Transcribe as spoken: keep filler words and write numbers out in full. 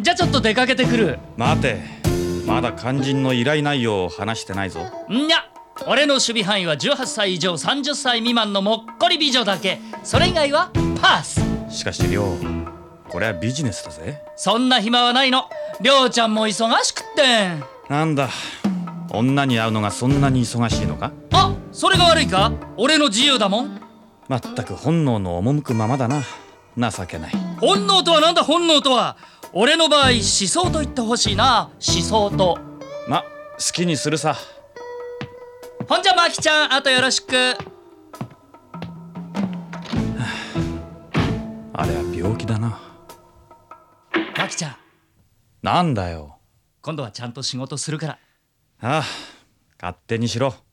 じゃあちょっと出かけてくる。 待て、まだ肝心の依頼内容を話してないぞ。 んにゃ、俺の守備範囲はじゅうはっさい以上さんじゅっさい未満のもっこり美女だけ。それ以外はパス。 しかし亮、これはビジネスだぜ。 そんな暇はないの。りょうちゃんも忙しくってん。 なんだ、女に会うのがそんなに忙しいのか。 あ、それが悪いか。俺の自由だもん。 まったく本能の赴くままだな。情けない。 本能とはなんだ。本能とは俺の場合思想と言ってほしいな。思想と。 ま、好きにするさ。 ほんじゃマキちゃん、あとよろしく。 あれは病気だな。 マキちゃん、 なんだよ。 今度はちゃんと仕事するから。 ああ、勝手にしろ。